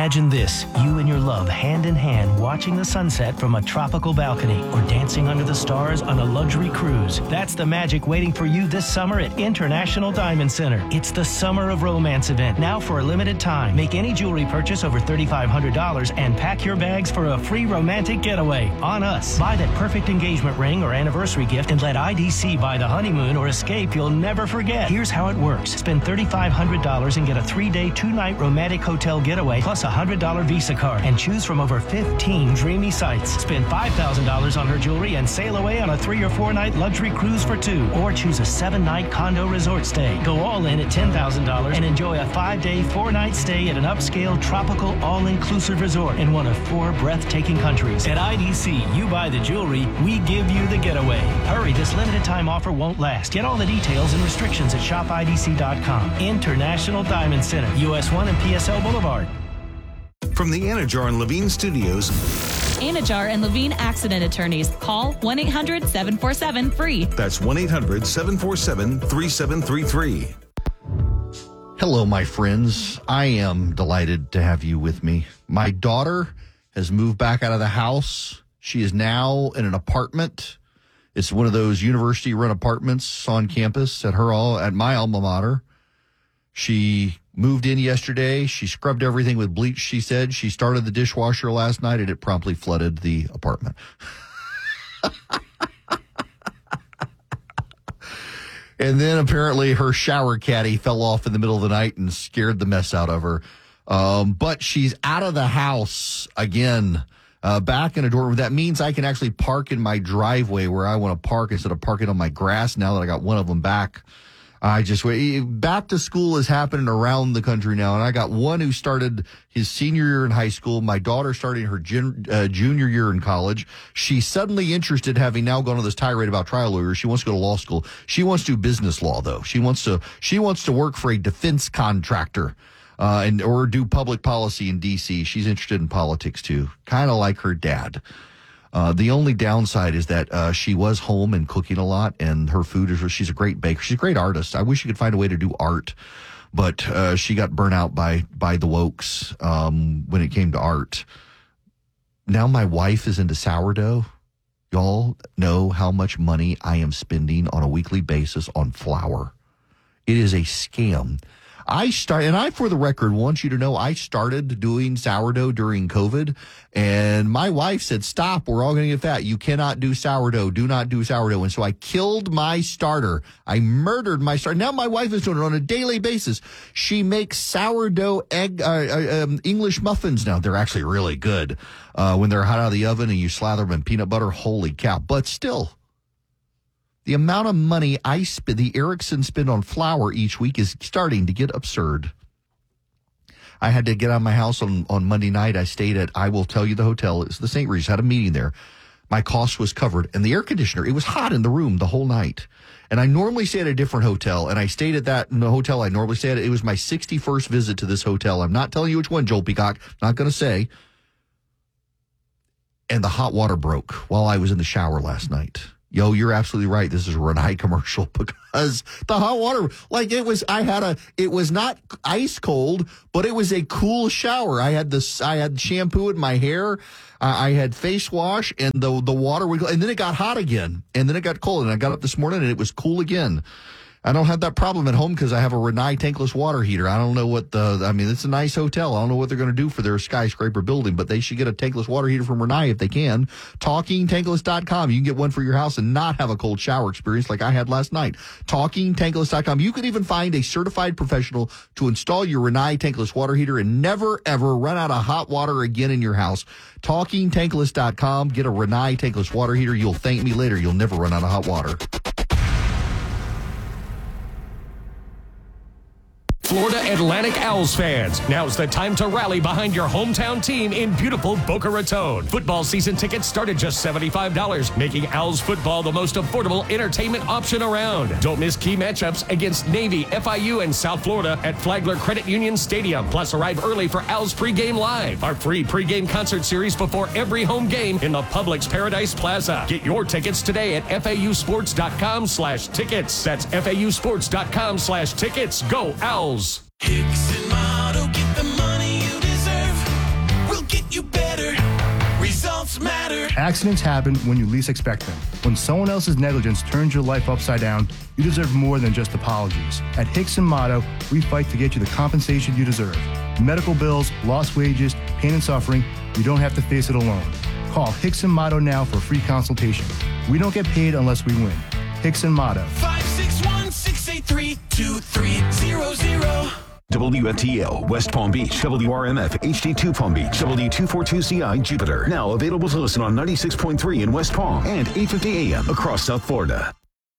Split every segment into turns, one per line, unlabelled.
Imagine this, you and your love hand in hand watching the sunset from a tropical balcony or dancing under the stars on a luxury cruise. That's the magic waiting for you this summer at International Diamond Center. It's the Summer of Romance event, now for a limited time. Make any jewelry purchase over $3,500 and pack your bags for a free romantic getaway on us. Buy that perfect engagement ring or anniversary gift and let IDC buy the honeymoon or escape you'll never forget. Here's how it works. Spend $3,500 and get a 3-day, 2-night romantic hotel getaway plus a $100 Visa card and choose from over 15 dreamy sites. Spend $5,000 on her jewelry and sail away on a 3 or 4 night luxury cruise for 2, or choose a 7-night condo resort stay. Go all in at $10,000 and enjoy a 5-day, 4-night stay at an upscale tropical all-inclusive resort in one of 4 breathtaking countries. At IDC, you buy the jewelry, we give you the getaway. Hurry, this limited time offer won't last. Get all the details and restrictions at shopidc.com. International Diamond Center, US 1 and PSL Boulevard.
From the Anajar and Levine Studios.
Anajar and Levine Accident Attorneys. Call 1-800-747-FREE.
That's 1-800-747-3733.
Hello, my friends. I am delighted to have you with me. My daughter has moved back out of the house. She is now in an apartment. It's one of those university-run apartments on campus at my alma mater. She moved in yesterday. She scrubbed everything with bleach, she said. She started the dishwasher last night, and it promptly flooded the apartment. And then apparently her shower caddy fell off in the middle of the night and scared the mess out of her. But she's out of the house again, back in a dorm room. That means I can actually park in my driveway where I want to park instead of parking on my grass now that I got one of them back. Back to school is happening around the country now, and I got one who started his senior year in high school. My daughter starting her junior year in college. She's suddenly interested, having now gone on this tirade about trial lawyers. She wants to go to law school. She wants to do business law, though. She wants to work for a defense contractor, or do public policy in D.C. She's interested in politics too, kind of like her dad. The only downside is that she was home and cooking a lot, and her food she's a great baker. She's a great artist. I wish she could find a way to do art, but she got burnt out by the wokes when it came to art. Now my wife is into sourdough. Y'all know how much money I am spending on a weekly basis on flour. It is a scam. For the record, want you to know, I started doing sourdough during COVID, and my wife said, stop, we're all going to get fat. You cannot do sourdough. Do not do sourdough. And so I killed my starter. I murdered my starter. Now my wife is doing it on a daily basis. She makes sourdough English muffins now. They're actually really good when they're hot out of the oven and you slather them in peanut butter. Holy cow. But still, the amount of money the Ericsson spend on flour each week is starting to get absurd. I had to get out of my house on Monday night. I stayed at, I will tell you the hotel. It's the St. Regis. Had a meeting there. My cost was covered. And the air conditioner, it was hot in the room the whole night. And I normally stay at a different hotel. And I stayed at that in the hotel I normally stay at. It was my 61st visit to this hotel. I'm not telling you which one, Joel Peacock. Not going to say. And the hot water broke while I was in the shower last night. Yo, you're absolutely right. This is a Rinnai commercial, because the hot water, it was not ice cold, but it was a cool shower. I had shampoo in my hair. I had face wash, and the water would go, and then it got hot again, and then it got cold, and I got up this morning and it was cool again. I don't have that problem at home because I have a Rinnai tankless water heater. I don't know it's a nice hotel. I don't know what they're going to do for their skyscraper building, but they should get a tankless water heater from Rinnai if they can. TalkingTankless.com. You can get one for your house and not have a cold shower experience like I had last night. TalkingTankless.com. You can even find a certified professional to install your Rinnai tankless water heater and never, ever run out of hot water again in your house. TalkingTankless.com. Get a Rinnai tankless water heater. You'll thank me later. You'll never run out of hot water.
Florida Atlantic Owls fans, now's the time to rally behind your hometown team in beautiful Boca Raton. Football season tickets start at just $75, making Owls football the most affordable entertainment option around. Don't miss key matchups against Navy, FIU, and South Florida at Flagler Credit Union Stadium. Plus, arrive early for Owls Pregame Live, our free pregame concert series before every home game in the Publix Paradise Plaza. Get your tickets today at FAUsports.com/tickets. That's FAUsports.com/tickets. Go Owls!
Hicks and Motto, get the money you deserve. Accidents happen when you least expect them. When someone else's negligence turns your life upside down, you deserve more than just apologies. At Hicks & Motto, we fight to get you the compensation you deserve. Medical bills, lost wages, pain and suffering, you don't have to face it alone. Call Hicks & Motto now for a free consultation. We don't get paid unless we win. Hicks & Motto.
561-683-2300.
WFTL, West Palm Beach, WRMF, HD2 Palm Beach, W242CI, Jupiter. Now available to listen on 96.3 in West Palm and 850 AM across South Florida.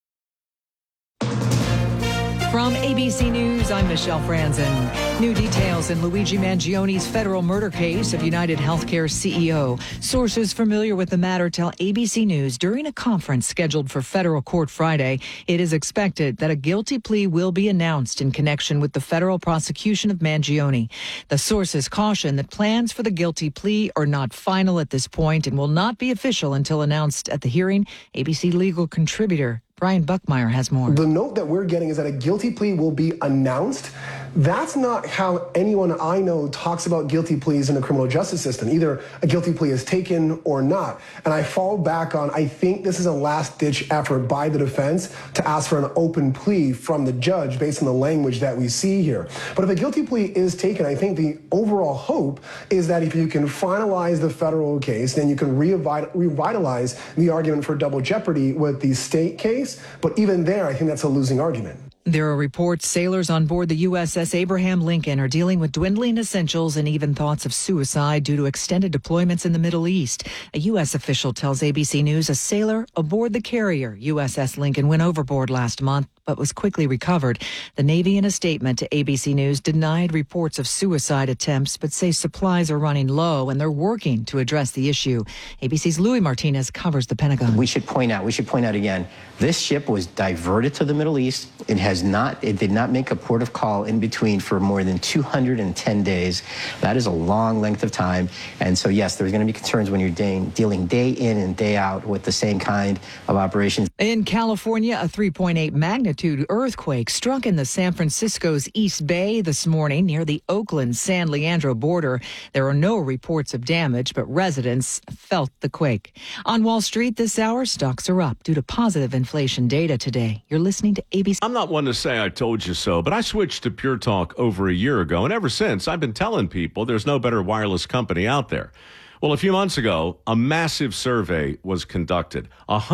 From ABC News, I'm Michelle Franzen. New details in Luigi Mangioni's federal murder case of United Healthcare CEO. Sources familiar with the matter tell ABC News during a conference scheduled for federal court Friday, it is expected that a guilty plea will be announced in connection with the federal prosecution of Mangioni. The sources caution that plans for the guilty plea are not final at this point and will not be official until announced at the hearing. ABC legal contributor Brian Buckmeyer has more.
The note that we're getting is that a guilty plea will be announced. That's not how anyone I know talks about guilty pleas in the criminal justice system. Either a guilty plea is taken or not. And I fall back on, I think this is a last-ditch effort by the defense to ask for an open plea from the judge based on the language that we see here. But if a guilty plea is taken, I think the overall hope is that if you can finalize the federal case, then you can revitalize the argument for double jeopardy with the state case. But even there, I think that's a losing argument.
There are reports sailors on board the USS Abraham Lincoln are dealing with dwindling essentials and even thoughts of suicide due to extended deployments in the Middle East. A U.S. official tells ABC News a sailor aboard the carrier USS Lincoln went overboard last month but was quickly recovered. The Navy, in a statement to ABC News, denied reports of suicide attempts but say supplies are running low and they're working to address the issue. ABC's Louis Martinez covers the Pentagon.
We should point out again, this ship was diverted to the Middle East. It did not make a port of call in between for more than 210 days. That is a long length of time. And so, yes, there's going to be concerns when you're dealing day in and day out with the same kind of operations.
In California, a 3.8 magnitude earthquake struck in the San Francisco's East Bay this morning near the Oakland-San Leandro border. There are no reports of damage, but residents felt the quake. On Wall Street this hour, stocks are up due to positive inflation data today. You're listening to ABC.
I'm not one to say I told you so, but I switched to Pure Talk over a year ago, and ever since, I've been telling people there's no better wireless company out there. Well, a few months ago, a massive survey was conducted.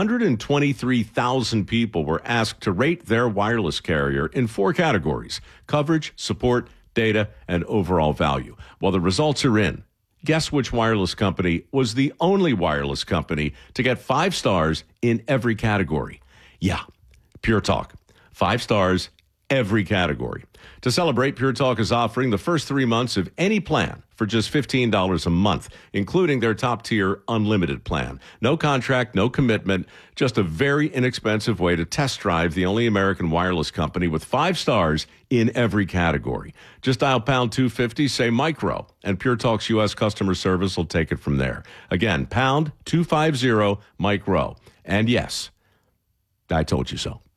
123,000 people were asked to rate their wireless carrier in 4 categories: coverage, support, data, and overall value. Well, the results are in. Guess which wireless company was the only wireless company to get 5 stars in every category? Yeah, Pure Talk. 5 stars, every category. To celebrate, Pure Talk is offering the first 3 months of any plan for just $15 a month, including their top-tier unlimited plan. No contract, no commitment, just a very inexpensive way to test drive the only American wireless company with 5 stars in every category. Just dial pound 250, say micro, and Pure Talk's U.S. customer service will take it from there. Again, pound 250 micro. And yes, I told you so.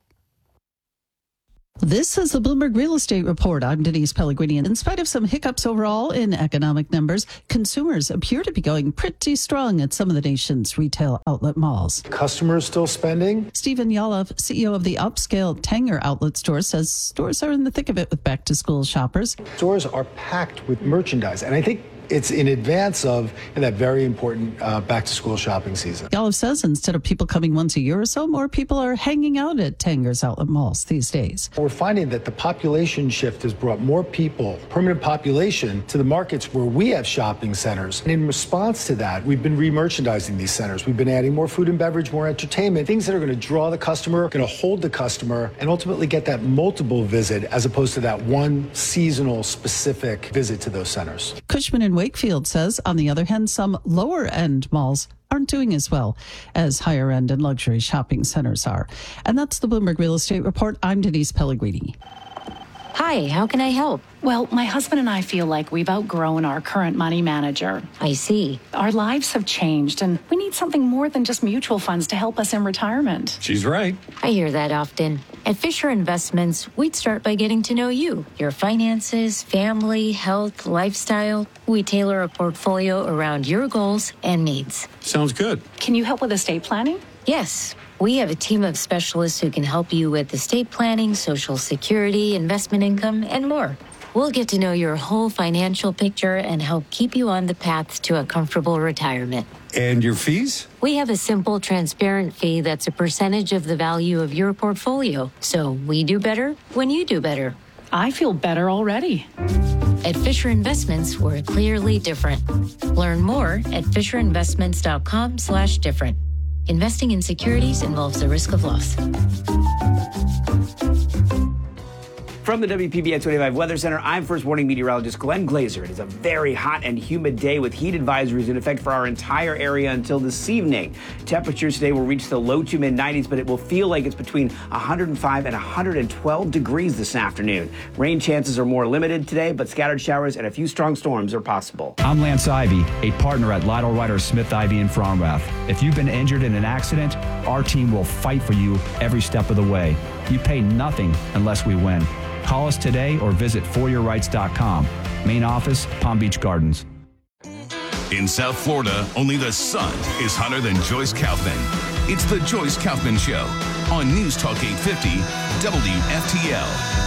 This is the Bloomberg Real Estate Report. I'm Denise Pellegrini. And in spite of some hiccups overall in economic numbers, consumers appear to be going pretty strong at some of the nation's retail outlet malls.
Customers still spending?
Stephen Yalof, CEO of the upscale Tanger outlet store, says stores are in the thick of it with back-to-school shoppers.
Stores are packed with merchandise, and I think it's in advance of that very important back-to-school shopping season.
Yalof says instead of people coming once a year or so, more people are hanging out at Tanger's outlet malls these days.
We're finding that the population shift has brought more people, permanent population, to the markets where we have shopping centers. And in response to that, we've been re-merchandising these centers. We've been adding more food and beverage, more entertainment, things that are going to draw the customer, going to hold the customer, and ultimately get that multiple visit as opposed to that one seasonal specific visit to those centers.
Cushman & Wakefield says, on the other hand, some lower-end malls aren't doing as well as higher-end and luxury shopping centers are. And that's the Bloomberg Real Estate Report. I'm Denise Pellegrini.
Hi, how can I help?
Well, my husband and I feel like we've outgrown our current money manager.
I see.
Our lives have changed, and we need something more than just mutual funds to help us in retirement.
She's right.
I hear that often. At Fisher Investments, we'd start by getting to know you, your finances, family, health, lifestyle. We tailor a portfolio around your goals and needs.
Sounds good.
Can you help with estate planning?
Yes. We have a team of specialists who can help you with estate planning, Social Security, investment income, and more. We'll get to know your whole financial picture and help keep you on the path to a comfortable retirement.
And your fees?
We have a simple, transparent fee that's a percentage of the value of your portfolio. So we do better when you do better.
I feel better already.
At Fisher Investments, we're clearly different. Learn more at fisherinvestments.com/different. Investing in securities involves the risk of loss.
From the WPBN 25 Weather Center, I'm First Warning Meteorologist Glenn Glazer. It is a very hot and humid day with heat advisories in effect for our entire area until this evening. Temperatures today will reach the low to mid-90s, but it will feel like it's between 105 and 112 degrees this afternoon. Rain chances are more limited today, but scattered showers and a few strong storms are possible.
I'm Lance Ivy, a partner at Lytle Ryder Smith Ivy in Fromrath. If you've been injured in an accident, our team will fight for you every step of the way. You pay nothing unless we win. Call us today or visit foryourrights.com. Main office, Palm Beach Gardens.
In South Florida, only the sun is hotter than Joyce Kaufman. It's the Joyce Kaufman Show on News Talk 850 WFTL.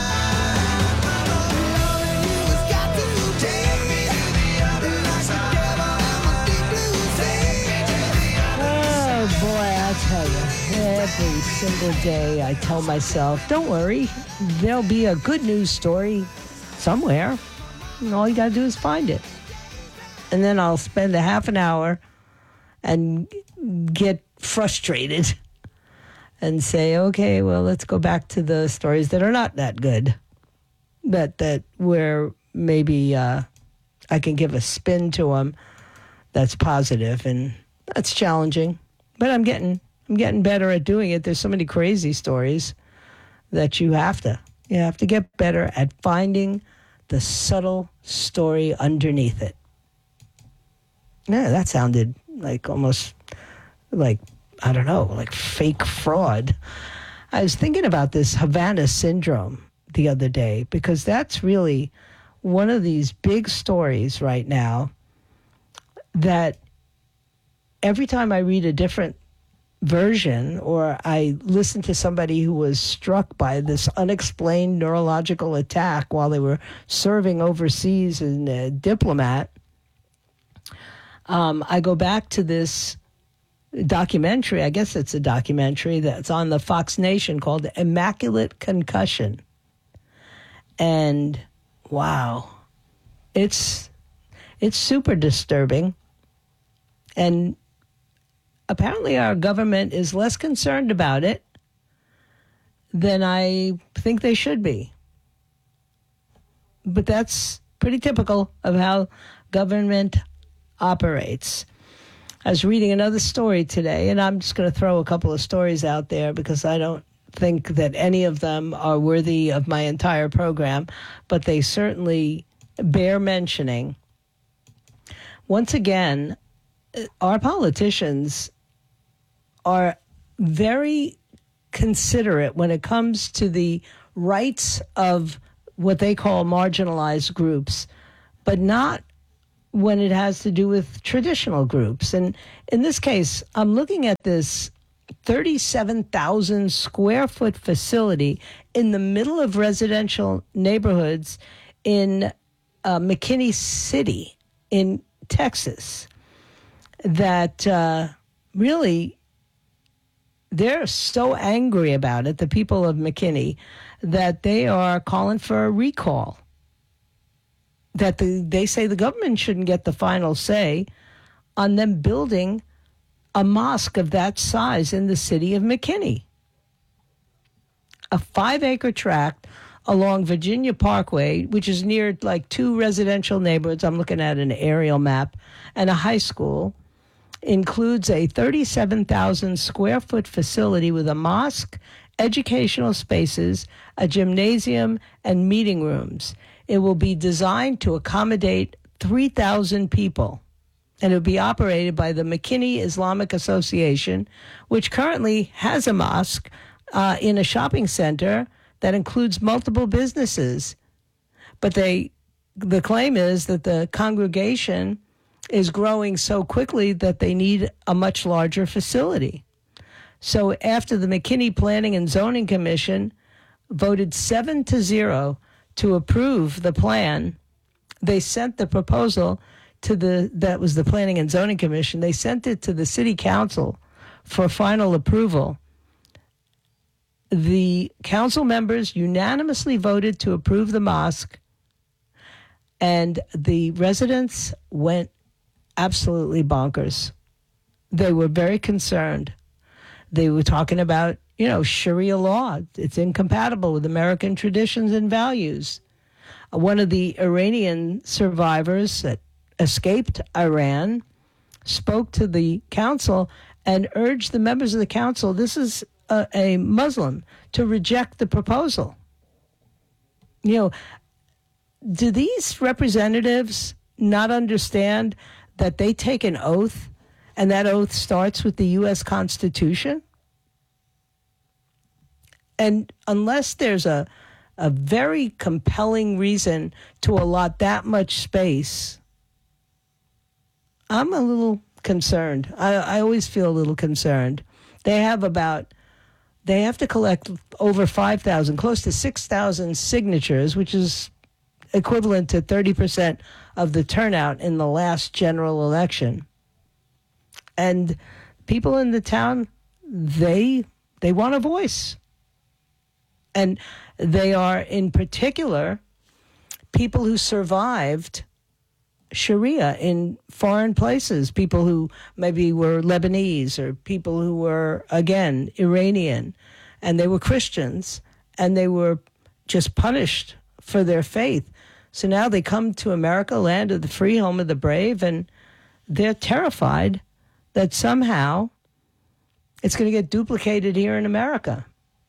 Oh boy, I'll tell you, every single day I tell myself, don't worry, there'll be a good news story somewhere. And all you got to do is find it. And then I'll spend a half an hour and get frustrated and say, okay, well, let's go back to the stories that are not that good. That where maybe I can give a spin to them that's positive, and that's challenging. But I'm getting better at doing it. There's so many crazy stories that you have to get better at finding the subtle story underneath it. Yeah, that sounded like almost like, I don't know, like fake fraud. I was thinking about this Havana syndrome the other day because that's really one of these big stories right now that every time I read a different version or I listen to somebody who was struck by this unexplained neurological attack while they were serving overseas as a diplomat, I go back to this documentary. I guess it's a documentary that's on the Fox Nation called Immaculate Concussion. And wow, it's super disturbing. And apparently our government is less concerned about it than I think they should be. But that's pretty typical of how government operates. I was reading another story today, and I'm just going to throw a couple of stories out there because I don't think that any of them are worthy of my entire program, but they certainly bear mentioning. Once again, our politicians are very considerate when it comes to the rights of what they call marginalized groups, but not when it has to do with traditional groups. And in this case, I'm looking at this 37,000 square foot facility in the middle of residential neighborhoods in McKinney City in Texas that really they're so angry about it, the people of McKinney, that they are calling for a recall. That they say the government shouldn't get the final say on them building a mosque of that size in the city of McKinney. A 5-acre tract along Virginia Parkway, which is near like 2 residential neighborhoods. I'm looking at an aerial map, and a high school, includes a 37,000 square foot facility with a mosque educational spaces, a gymnasium, and meeting rooms. It will be designed to accommodate 3,000 people, and it will be operated by the McKinney Islamic Association, which currently has a mosque in a shopping center that includes multiple businesses. But the claim is that the congregation is growing so quickly that they need a much larger facility. So after the McKinney Planning and Zoning Commission voted 7-0 to approve the plan, they sent the proposal to that was the Planning and Zoning Commission. They sent it to the City Council for final approval. The council members unanimously voted to approve the mosque, and the residents went absolutely bonkers. They were very concerned. They were talking about, Sharia law. It's incompatible with American traditions and values. One of the Iranian survivors that escaped Iran spoke to the council and urged the members of the council, this is a Muslim, to reject the proposal. Do these representatives not understand that they take an oath, and that oath starts with the U.S. Constitution? And unless there's a very compelling reason to allot that much space, I'm a little concerned. I always feel a little concerned. They have to collect over 5,000, close to 6,000 signatures, which is equivalent to 30% of the turnout in the last general election. And people in the town, they want a voice. And they are, in particular, people who survived Sharia in foreign places, people who maybe were Lebanese or people who were, again, Iranian, and they were Christians, and they were just punished for their faith. So now they come to America, land of the free, home of the brave, and they're terrified that somehow it's going to get duplicated here in America.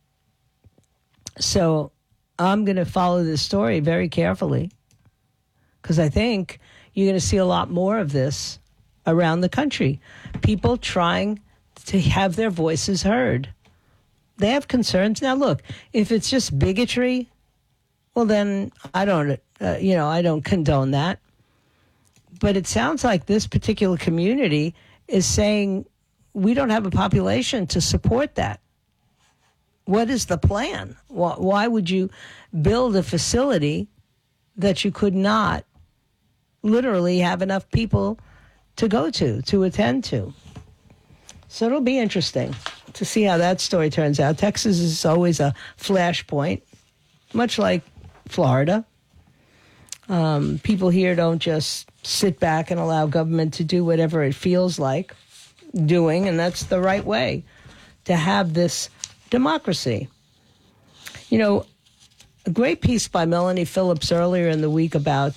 So I'm going to follow this story very carefully, because I think you're going to see a lot more of this around the country. People trying to have their voices heard. They have concerns. Now, look, if it's just bigotry, well, then I don't condone that. But it sounds like this particular community is saying we don't have a population to support that. What is the plan? Why would you build a facility that you could not literally have enough people to go to attend to? So it'll be interesting to see how that story turns out. Texas is always a flashpoint, much like Florida. People here don't just sit back and allow government to do whatever it feels like doing, and that's the right way to have this democracy. A great piece by Melanie Phillips earlier in the week about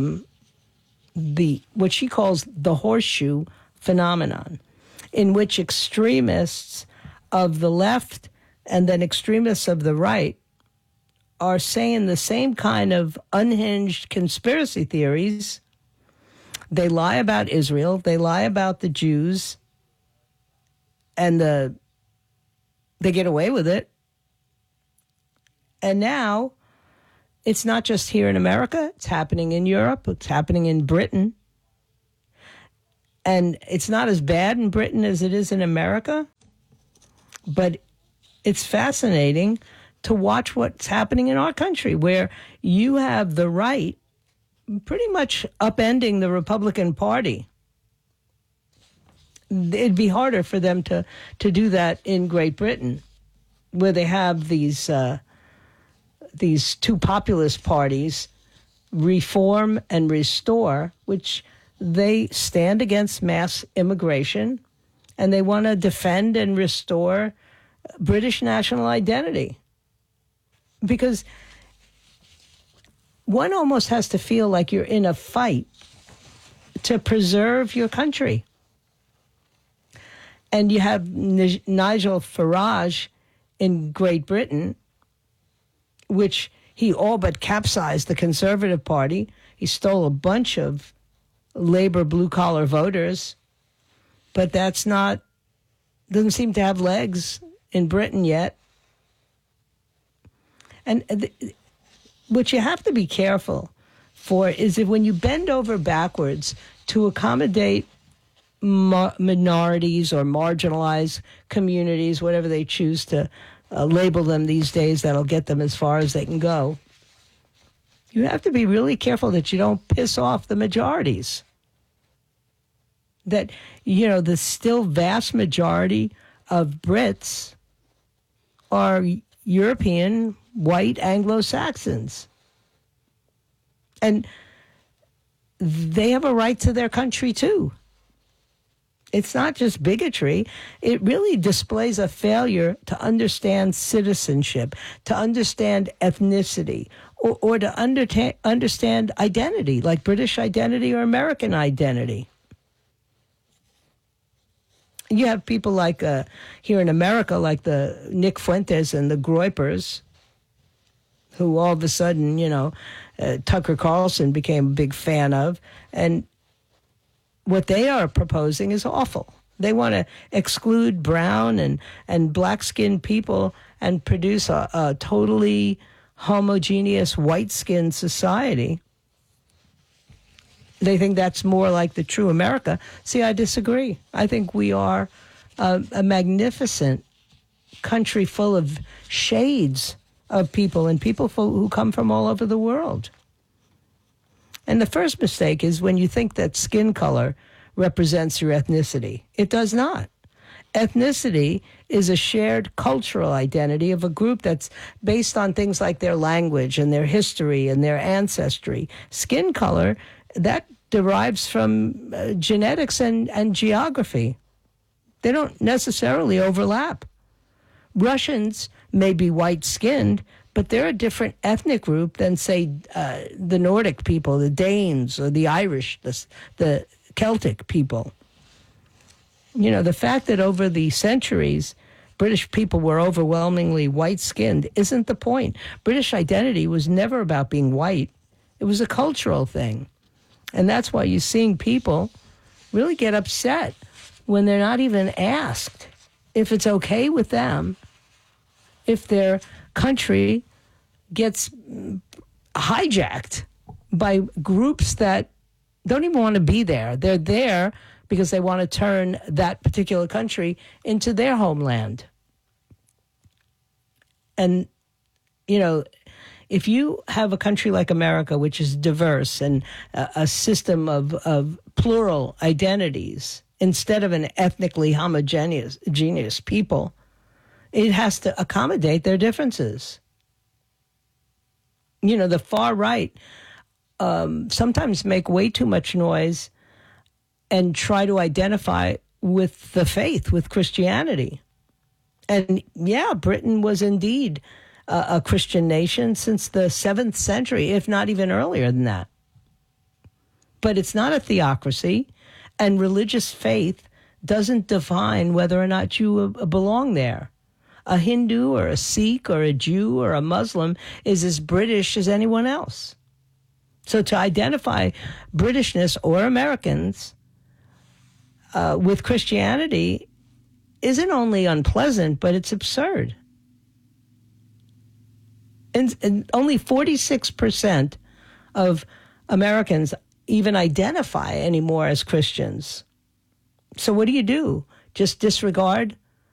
what she calls the horseshoe phenomenon, in which extremists of the left and then extremists of the right are saying the same kind of unhinged conspiracy theories. They lie about Israel, they lie about the Jews, and they get away with it. And now it's not just here in America, it's happening in Europe, it's happening in Britain. And it's not as bad in Britain as it is in America, but it's fascinating to watch what's happening in our country, where you have the right pretty much upending the Republican Party. It'd be harder for them to do that in Great Britain, where they have these two populist parties, Reform and Restore, which they stand against mass immigration, and they want to defend and restore British national identity. Because one almost has to feel like you're in a fight to preserve your country. And you have Nigel Farage in Great Britain, which he all but capsized the Conservative Party. He stole a bunch of Labour blue-collar voters, but doesn't seem to have legs in Britain yet. And what you have to be careful for is that when you bend over backwards to accommodate minorities or marginalized communities, whatever they choose to label them these days, that'll get them as far as they can go. You have to be really careful that you don't piss off the majorities. That, the still vast majority of Brits are European, white Anglo-Saxons. And they have a right to their country, too. It's not just bigotry. It really displays a failure to understand citizenship, to understand ethnicity, or to understand identity, like British identity or American identity. You have people like here in America, like the Nick Fuentes and the Groypers, who all of a sudden, Tucker Carlson became a big fan of, and what they are proposing is awful. They want to exclude brown and black-skinned people and produce a totally homogeneous white-skinned society. They think that's more like the true America. See, I disagree. I think we are a magnificent country full of shades of people and people who come from all over the world. And the first mistake is when you think that skin color represents your ethnicity. It does not. Ethnicity is a shared cultural identity of a group that's based on things like their language and their history and their ancestry. Skin color, that derives from genetics and geography. They don't necessarily overlap. Russians may be white-skinned, but they're a different ethnic group than, say, the Nordic people, the Danes, or the Irish, the Celtic people. The fact that over the centuries, British people were overwhelmingly white-skinned isn't the point. British identity was never about being white. It was a cultural thing. And that's why you're seeing people really get upset when they're not even asked if it's okay with them if their country gets hijacked by groups that don't even want to be there. They're there because they want to turn that particular country into their homeland. And, if you have a country like America, which is diverse and a system of plural identities, instead of an ethnically homogeneous people, it has to accommodate their differences. The far right sometimes make way too much noise and try to identify with the faith, with Christianity. And yeah, Britain was indeed a Christian nation since the 7th century, if not even earlier than that. But it's not a theocracy, and religious faith doesn't define whether or not you belong there. A Hindu or a Sikh or a Jew or a Muslim is as British as anyone else. So to identify Britishness or Americans with Christianity isn't only unpleasant, but it's absurd. And only 46% of Americans even identify anymore as Christians. So what do? Just disregard